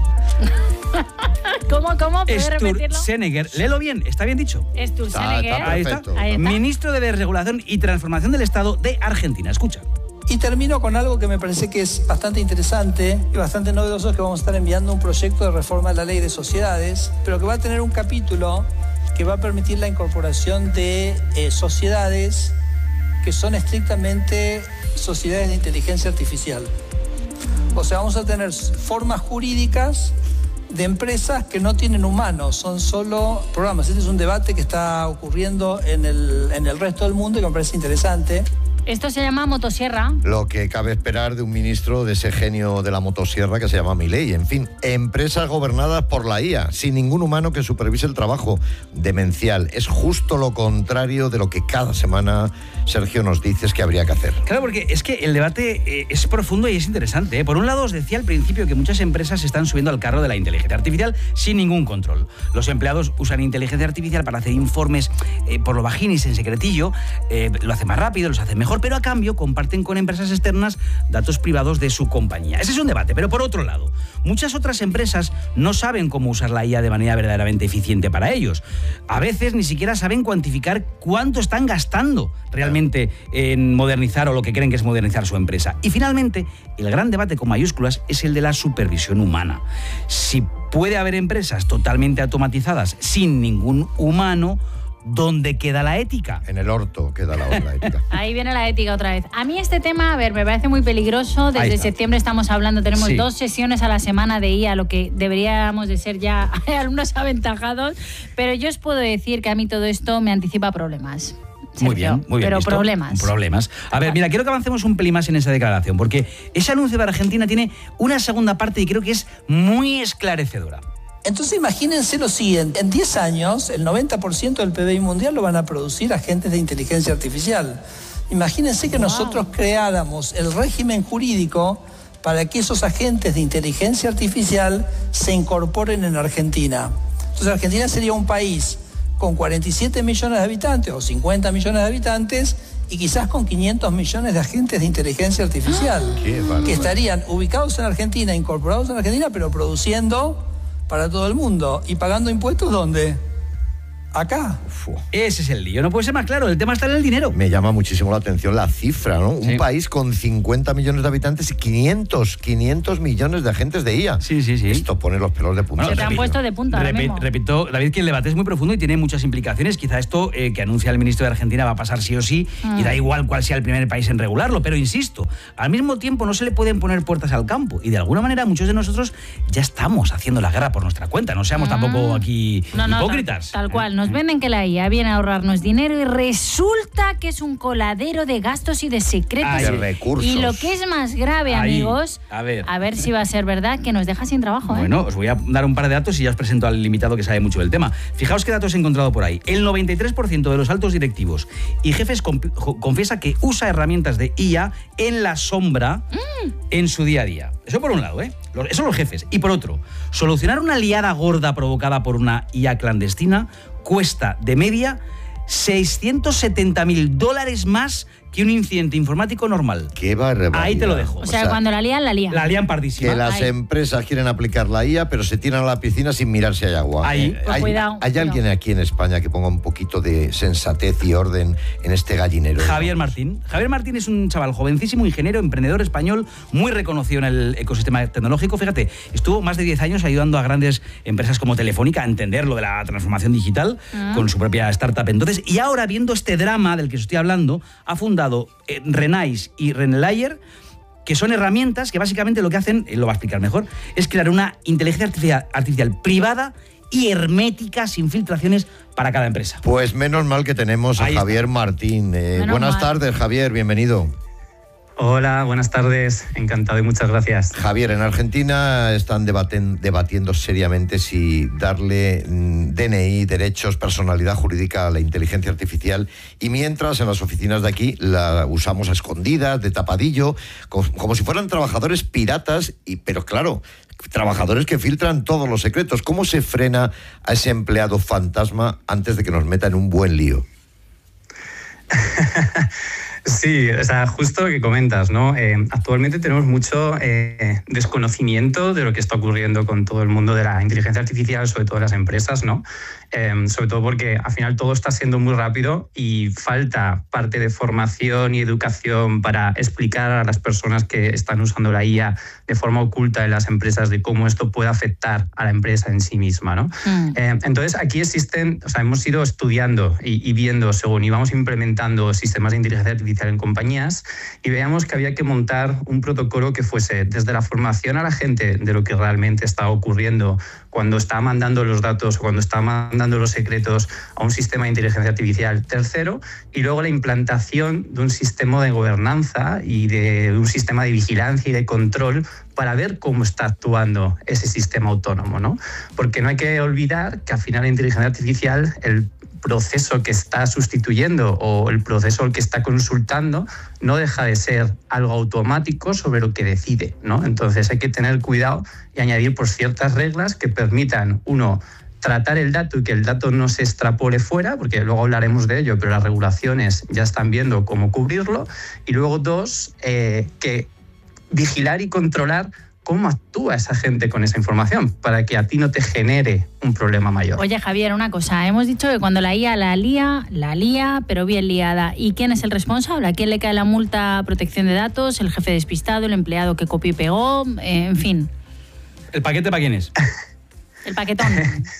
Speaker 3: ¿Cómo, cómo? ¿Puedes repetirlo?
Speaker 16: Sturzenegger, léelo bien, ¿está bien dicho?
Speaker 3: Sturzenegger.
Speaker 2: Está
Speaker 16: Ahí está.
Speaker 2: perfecto.
Speaker 3: Ahí está.
Speaker 16: Ministro de Desregulación y Transformación del Estado de Argentina. Escucha.
Speaker 18: Y termino con algo que me parece que es bastante interesante y bastante novedoso, que vamos a estar enviando un proyecto de reforma de la ley de sociedades, pero que va a tener un capítulo que va a permitir la incorporación de eh, sociedades que son estrictamente sociedades de inteligencia artificial. O sea, vamos a tener formas jurídicas de empresas que no tienen humanos, son solo programas. Este es un debate que está ocurriendo en el, en el resto del mundo y que me parece interesante.
Speaker 3: Esto se llama motosierra.
Speaker 2: Lo que cabe esperar de un ministro de ese genio de la motosierra que se llama Milei. En fin, empresas gobernadas por la I A, sin ningún humano que supervise el trabajo. Demencial. Es justo lo contrario de lo que cada semana Sergio nos dices que habría que hacer.
Speaker 16: Claro, porque es que el debate eh, es profundo y es interesante, ¿eh? Por un lado, os decía al principio que muchas empresas se están subiendo al carro de la inteligencia artificial sin ningún control. Los empleados usan inteligencia artificial para hacer informes eh, por lo bajinis en secretillo, eh, lo hacen más rápido, los hacen mejor, pero a cambio comparten con empresas externas datos privados de su compañía. Ese es un debate, pero por otro lado, muchas otras empresas no saben cómo usar la I A de manera verdaderamente eficiente para ellos. A veces ni siquiera saben cuantificar cuánto están gastando realmente en modernizar o lo que creen que es modernizar su empresa. Y finalmente, el gran debate con mayúsculas es el de la supervisión humana. Si puede haber empresas totalmente automatizadas sin ningún humano, ¿dónde queda la ética?
Speaker 2: En el orto queda la, la ética.
Speaker 3: Ahí viene la ética otra vez. A mí este tema, a ver, me parece muy peligroso. Desde septiembre estamos hablando, tenemos
Speaker 16: Sí.
Speaker 3: dos sesiones a la semana de I A, lo que deberíamos de ser ya alumnos aventajados. Pero yo os puedo decir que a mí todo esto me anticipa problemas.
Speaker 16: Muy
Speaker 3: Sergio,
Speaker 16: bien, muy bien.
Speaker 3: Pero
Speaker 16: visto.
Speaker 3: problemas.
Speaker 16: Problemas. A ver, mira, quiero que avancemos un pelín más en esa declaración, porque ese anuncio de Argentina tiene una segunda parte y creo que es muy esclarecedora.
Speaker 18: Entonces imagínense lo siguiente, en diez años el noventa por ciento del P B I mundial lo van a producir agentes de inteligencia artificial. Imagínense que nosotros creáramos el régimen jurídico para que esos agentes de inteligencia artificial se incorporen en Argentina. Entonces Argentina sería un país con cuarenta y siete millones de habitantes o cincuenta millones de habitantes y quizás con quinientos millones de agentes de inteligencia artificial
Speaker 2: ¡Ah!
Speaker 18: que estarían ubicados en Argentina, incorporados en Argentina, pero produciendo para todo el mundo y pagando impuestos ¿dónde? Acá.
Speaker 16: Uf, ese es el lío, no puede ser más claro, el tema está en el dinero.
Speaker 2: Me llama muchísimo la atención la cifra, ¿no?
Speaker 16: Sí.
Speaker 2: Un país con cincuenta millones de habitantes y quinientos, quinientos millones de agentes de I A.
Speaker 16: Sí, sí, sí.
Speaker 2: Esto pone los pelos de punta.
Speaker 3: Se te han puesto de punta ahora
Speaker 16: Repi-
Speaker 3: mismo.
Speaker 16: Repito, David, que el debate es muy profundo y tiene muchas implicaciones. Quizá esto eh, que anuncia el ministro de Argentina va a pasar sí o sí
Speaker 3: Mm.
Speaker 16: y da igual cuál sea el primer país en regularlo. Pero insisto, al mismo tiempo no se le pueden poner puertas al campo y de alguna manera muchos de nosotros ya estamos haciendo la guerra por nuestra cuenta. No seamos
Speaker 3: Mm.
Speaker 16: tampoco aquí
Speaker 3: No, no,
Speaker 16: hipócritas.
Speaker 3: Tal, tal cual, nos venden que la I A viene a ahorrarnos dinero y resulta que es un coladero de gastos y de secretos.
Speaker 16: Ay,
Speaker 2: de recursos.
Speaker 3: Y lo que es más grave,
Speaker 16: Ahí,
Speaker 3: amigos,
Speaker 16: a ver.
Speaker 3: a ver si va a ser verdad que nos deja sin trabajo. ¿eh?
Speaker 16: Bueno, os voy a dar un par de datos y ya os presento al invitado que sabe mucho del tema. Fijaos qué datos he encontrado por ahí. El noventa y tres por ciento de los altos directivos y jefes comp- jo- confiesa que usa herramientas de I A en la sombra
Speaker 3: Mm.
Speaker 16: en su día a día. Eso por un lado, ¿eh? Los- Eso los jefes. Y por otro, solucionar una liada gorda provocada por una I A clandestina cuesta de media seiscientos setenta mil dólares más que un incidente informático normal.
Speaker 2: Qué barbaridad.
Speaker 16: Ahí te lo dejo.
Speaker 3: O sea, cuando la lían, la lían.
Speaker 16: La lían pardísima.
Speaker 2: Que las
Speaker 3: Ahí.
Speaker 2: empresas quieren aplicar la I A, pero se tiran a la piscina sin mirar si hay agua.
Speaker 16: Ahí.
Speaker 2: Eh,
Speaker 16: Pues
Speaker 2: hay,
Speaker 3: cuidado,
Speaker 2: ¿hay
Speaker 3: cuidado.
Speaker 2: alguien aquí en España que ponga un poquito de sensatez y orden en este gallinero?
Speaker 16: Javier Martín. Javier Martín es un chaval jovencísimo, ingeniero, emprendedor español, muy reconocido en el ecosistema tecnológico. Fíjate, estuvo más de diez años ayudando a grandes empresas como Telefónica a entender lo de la transformación digital
Speaker 3: Ah.
Speaker 16: con su propia startup. Entonces, y ahora, viendo este drama del que os estoy hablando, ha fundado eh, Renais y Renlayer, que son herramientas que básicamente lo que hacen, él lo va a explicar mejor, es crear una inteligencia artificial, artificial privada y hermética, sin filtraciones, para cada empresa.
Speaker 2: Pues menos mal que tenemos a
Speaker 16: Ahí está.
Speaker 2: Javier Martín. Eh,
Speaker 3: Menos
Speaker 2: buenas
Speaker 3: mal.
Speaker 2: tardes, Javier, bienvenido.
Speaker 19: Hola, buenas tardes, encantado y muchas gracias.
Speaker 2: Javier, en Argentina están debaten- debatiendo seriamente si darle mm, D N I, derechos, personalidad jurídica a la inteligencia artificial, y mientras en las oficinas de aquí la usamos a escondidas, de tapadillo, como, como si fueran trabajadores piratas, y, pero claro, trabajadores que filtran todos los secretos. ¿Cómo se frena a ese empleado fantasma antes de que nos meta en un buen lío?
Speaker 19: Sí, o sea, justo lo que comentas, ¿no? Eh, actualmente tenemos mucho eh, desconocimiento de lo que está ocurriendo con todo el mundo de la inteligencia artificial, sobre todo en las empresas, ¿no? Eh, sobre todo porque al final todo está siendo muy rápido y falta parte de formación y educación para explicar a las personas que están usando la I A de forma oculta en las empresas de cómo esto puede afectar a la empresa en sí misma, ¿no?
Speaker 3: Mm.
Speaker 19: Eh, entonces aquí existen, o sea, hemos ido estudiando y, y viendo según íbamos implementando sistemas de inteligencia artificial en compañías y veíamos que había que montar un protocolo que fuese desde la formación a la gente de lo que realmente está ocurriendo cuando está mandando los datos o cuando está mandando los secretos a un sistema de inteligencia artificial tercero, y luego la implantación de un sistema de gobernanza y de un sistema de vigilancia y de control para ver cómo está actuando ese sistema autónomo, ¿no? Porque no hay que olvidar que al final la inteligencia artificial, el proceso que está sustituyendo o el proceso al que está consultando no deja de ser algo automático sobre lo que decide, ¿no? Entonces hay que tener cuidado y añadir por ciertas reglas que permitan, uno, tratar el dato y que el dato no se extrapole fuera, porque luego hablaremos de ello, pero las regulaciones ya están viendo cómo cubrirlo, y luego dos, eh, que vigilar y controlar cómo actúa esa gente con esa información para que a ti no te genere un problema mayor.
Speaker 3: Oye, Javier, una cosa. Hemos dicho que cuando la I A la lía, la lía, pero bien liada. ¿Y quién es el responsable? ¿A quién le cae la multa protección de datos? ¿El jefe despistado? ¿El empleado que copió y pegó? Eh, en fin.
Speaker 16: ¿El paquete para quién es?
Speaker 3: El paquetón.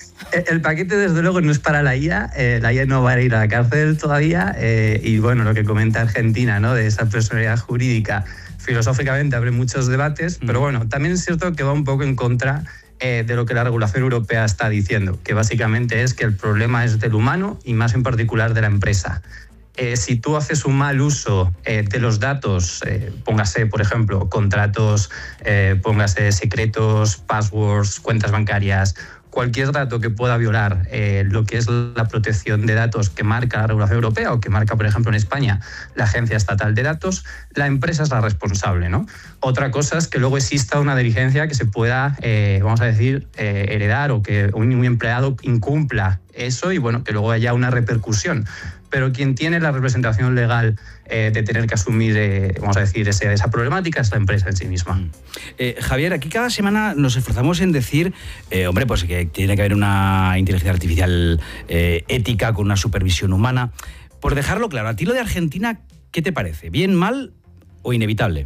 Speaker 19: El paquete, desde luego, no es para la I A. Eh, la I A no va a ir a la cárcel todavía. Eh, y bueno, lo que comenta Argentina, ¿no? De esa personalidad jurídica, filosóficamente abre muchos debates, mm. pero bueno, también es cierto que va un poco en contra eh, de lo que la regulación europea está diciendo, que básicamente es que el problema es del humano y más en particular de la empresa. Eh, si tú haces un mal uso eh, de los datos, eh, póngase, por ejemplo, contratos, eh, póngase secretos, passwords, cuentas bancarias, cualquier dato que pueda violar eh, lo que es la protección de datos que marca la regulación europea o que marca, por ejemplo, en España la Agencia Estatal de Datos, la empresa es la responsable, ¿no? Otra cosa es que luego exista una diligencia que se pueda, eh, vamos a decir, eh, heredar o que un, un empleado incumpla eso y, bueno, que luego haya una repercusión. Pero quien tiene la representación legal eh, de tener que asumir, eh, vamos a decir, ese, esa problemática es la empresa en sí misma.
Speaker 16: Eh, Javier, aquí cada semana nos esforzamos en decir, eh, hombre, pues que tiene que haber una inteligencia artificial eh, ética con una supervisión humana. Por dejarlo claro, a ti lo de Argentina, ¿qué te parece? ¿Bien, mal o inevitable?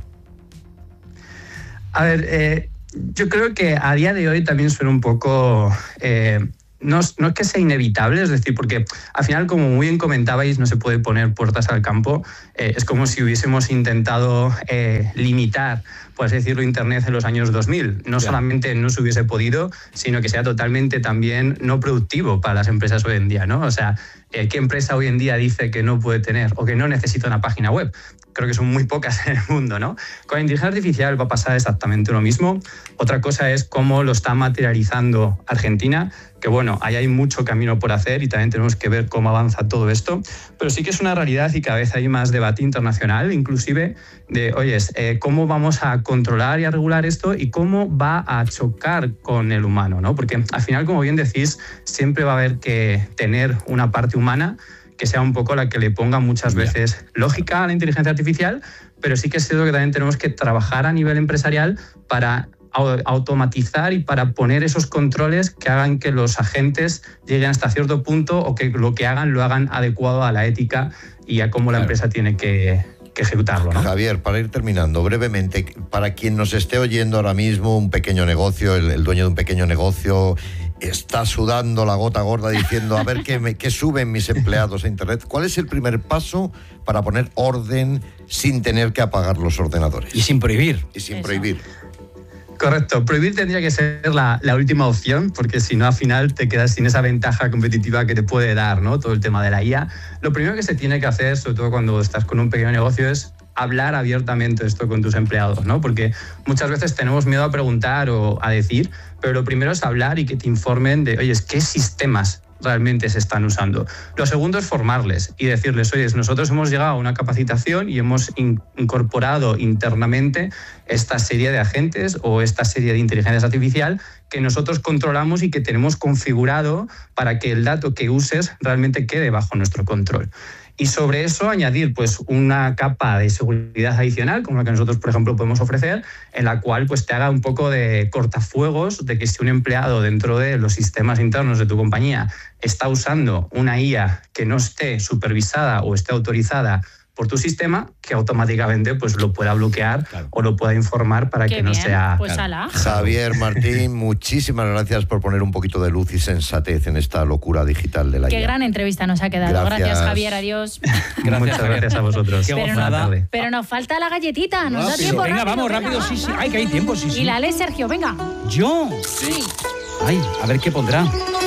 Speaker 19: A ver, eh, yo creo que a día de hoy también suena un poco... Eh, No es, no es que sea inevitable, es decir, porque al final, como muy bien comentabais, no se puede poner puertas al campo. Eh, es como si hubiésemos intentado eh, limitar, por así decirlo, Internet en los años dos mil. No yeah. solamente no se hubiese podido, sino que sea totalmente también no productivo para las empresas hoy en día, ¿no? O sea, eh, ¿qué empresa hoy en día dice que no puede tener o que no necesita una página web? Creo que son muy pocas en el mundo, ¿no? Con la inteligencia artificial va a pasar exactamente lo mismo. Otra cosa es cómo lo está materializando Argentina, que bueno, ahí hay mucho camino por hacer y también tenemos que ver cómo avanza todo esto, pero sí que es una realidad y cada vez hay más debate internacional, inclusive de, oye, eh, ¿cómo vamos a controlar y a regular esto y cómo va a chocar con el humano, ¿no? Porque al final, como bien decís, siempre va a haber que tener una parte humana que sea un poco la que le ponga muchas veces lógica a la inteligencia artificial, pero sí que es cierto que también tenemos que trabajar a nivel empresarial para automatizar y para poner esos controles que hagan que los agentes lleguen hasta cierto punto o que lo que hagan lo hagan adecuado a la ética y a cómo la claro. empresa tiene que, que ejecutarlo, ¿no?
Speaker 2: Javier, para ir terminando, brevemente, para quien nos esté oyendo ahora mismo, un pequeño negocio, el, el dueño de un pequeño negocio está sudando la gota gorda diciendo a ver qué, me, qué suben mis empleados a Internet. ¿Cuál es el primer paso para poner orden sin tener que apagar los ordenadores?
Speaker 16: Y sin prohibir.
Speaker 2: Y sin
Speaker 3: Eso.
Speaker 2: prohibir.
Speaker 19: Correcto, prohibir tendría que ser la, la última opción, porque si no al final te quedas sin esa ventaja competitiva que te puede dar, ¿no? Todo el tema de la I A. Lo primero que se tiene que hacer, sobre todo cuando estás con un pequeño negocio, es hablar abiertamente esto con tus empleados, ¿no? Porque muchas veces tenemos miedo a preguntar o a decir, pero lo primero es hablar y que te informen de, oye, ¿qué sistemas realmente se están usando? Lo segundo es formarles y decirles, oye, nosotros hemos llegado a una capacitación y hemos in- incorporado internamente esta serie de agentes o esta serie de inteligencia artificial que nosotros controlamos y que tenemos configurado para que el dato que uses realmente quede bajo nuestro control. Y sobre eso añadir pues una capa de seguridad adicional, como la que nosotros, por ejemplo, podemos ofrecer, en la cual pues te haga un poco de cortafuegos de que si un empleado dentro de los sistemas internos de tu compañía está usando una I A que no esté supervisada o esté autorizada por tu sistema, que automáticamente pues lo pueda bloquear claro. o lo pueda informar para
Speaker 3: Qué
Speaker 19: que no
Speaker 3: bien.
Speaker 19: sea...
Speaker 3: Pues
Speaker 19: claro.
Speaker 2: Javier Martín, muchísimas gracias por poner un poquito de luz y sensatez en esta locura digital de la
Speaker 3: Qué
Speaker 2: I A.
Speaker 3: gran entrevista nos ha quedado. Gracias,
Speaker 2: Gracias
Speaker 3: Javier. Adiós.
Speaker 19: Gracias, Muchas gracias a vosotros.
Speaker 16: Qué
Speaker 3: pero,
Speaker 16: gozada.
Speaker 3: no, pero nos falta la galletita. Nos da tiempo.
Speaker 16: Venga,
Speaker 3: rápido,
Speaker 16: vamos,
Speaker 3: venga,
Speaker 16: rápido,
Speaker 3: va,
Speaker 16: sí, sí.
Speaker 3: va.
Speaker 16: Ay, que hay tiempo, sí, sí.
Speaker 3: Y la lee Sergio, venga.
Speaker 16: ¿Yo?
Speaker 3: Sí.
Speaker 16: Ay, a ver qué pondrá.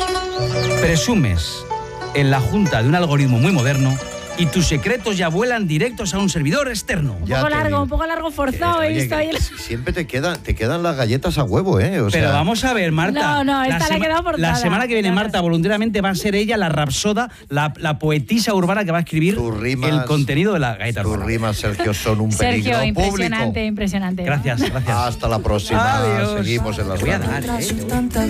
Speaker 16: Presumes en la junta de un algoritmo muy moderno y tus secretos ya vuelan directos a un servidor externo.
Speaker 3: Un poco largo,
Speaker 2: digo.
Speaker 3: un poco largo forzado.
Speaker 2: Eh,
Speaker 3: he
Speaker 2: oye,
Speaker 3: visto ahí el...
Speaker 2: Siempre te quedan, te quedan las galletas a huevo, ¿eh? O
Speaker 16: Pero
Speaker 2: sea...
Speaker 16: vamos a ver, Marta.
Speaker 3: No, no, esta la
Speaker 16: sema-
Speaker 3: ha quedado forzada.
Speaker 16: La semana que viene,
Speaker 3: Claro.
Speaker 16: Marta, voluntariamente va a ser ella la rapsoda, la, la poetisa urbana que va a escribir
Speaker 2: rimas,
Speaker 16: el contenido de la galleta
Speaker 2: Tus
Speaker 16: urbana.
Speaker 2: rimas, Sergio, son un
Speaker 3: Sergio,
Speaker 2: peligro
Speaker 3: impresionante,
Speaker 2: público.
Speaker 3: impresionante.
Speaker 16: Gracias, gracias.
Speaker 2: Hasta la próxima.
Speaker 16: Adiós.
Speaker 2: Seguimos en las
Speaker 16: Te voy a
Speaker 2: radios.
Speaker 16: dar, ¿eh?